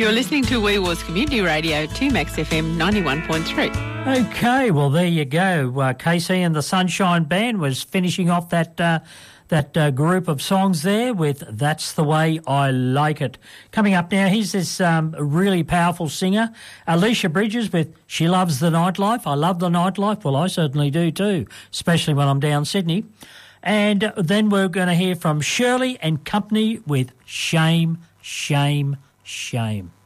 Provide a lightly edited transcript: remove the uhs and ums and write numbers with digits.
You're listening to Wee Wars Community Radio, 2Max FM 91.3. Okay, well, there you go. Casey and the Sunshine Band was finishing off that group of songs there with That's the Way I Like It. Coming up now, here's this really powerful singer, Alicia Bridges, with She Loves the Nightlife. I love the nightlife. Well, I certainly do too, especially when I'm down Sydney. And then we're going to hear from Shirley and Company with Shame, Shame, Shame.